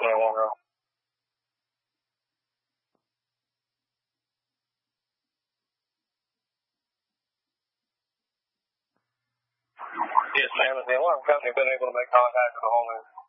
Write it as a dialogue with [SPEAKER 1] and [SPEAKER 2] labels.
[SPEAKER 1] definitely one girl. Yes, ma'am. Has the alarm company been able to make contact with the homeowner?